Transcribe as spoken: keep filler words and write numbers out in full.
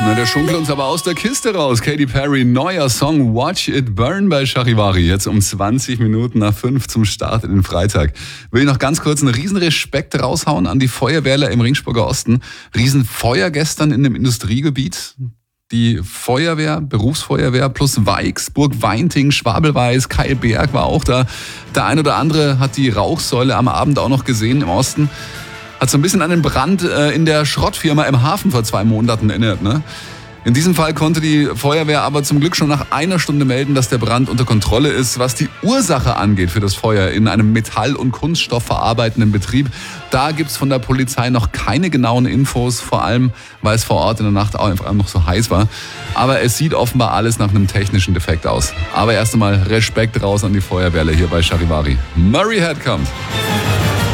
Na, der schunkelt uns aber aus der Kiste raus. Katy Perry, neuer Song Watch It Burn bei Charivari. Jetzt um zwanzig Minuten nach fünf zum Start in den Freitag. Will ich noch ganz kurz einen riesen Respekt raushauen an die Feuerwehrler im Ringsburger Osten. Riesenfeuer gestern in dem Industriegebiet. Die Feuerwehr, Berufsfeuerwehr plus Weix, Burg Weinting, Schwabelweiß, Keilberg war auch da. Der ein oder andere hat die Rauchsäule am Abend auch noch gesehen im Osten. Hat so ein bisschen an den Brand in der Schrottfirma im Hafen vor zwei Monaten erinnert, ne? In diesem Fall konnte die Feuerwehr aber zum Glück schon nach einer Stunde melden, dass der Brand unter Kontrolle ist. Was die Ursache angeht für das Feuer in einem Metall- und Kunststoffverarbeitenden Betrieb, da gibt's von der Polizei noch keine genauen Infos, vor allem, weil es vor Ort in der Nacht auch einfach noch so heiß war. Aber es sieht offenbar alles nach einem technischen Defekt aus. Aber erst einmal Respekt raus an die Feuerwehrler hier bei Charivari. Murray Head kommt.